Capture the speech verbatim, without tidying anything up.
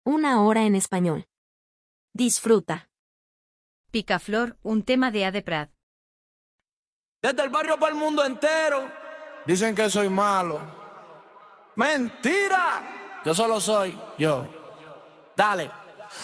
Una hora en español. Disfruta. Picaflor, un tema de Ade Prat. Desde el barrio para el mundo entero dicen que soy malo. ¡Mentira! Yo solo soy yo. Dale.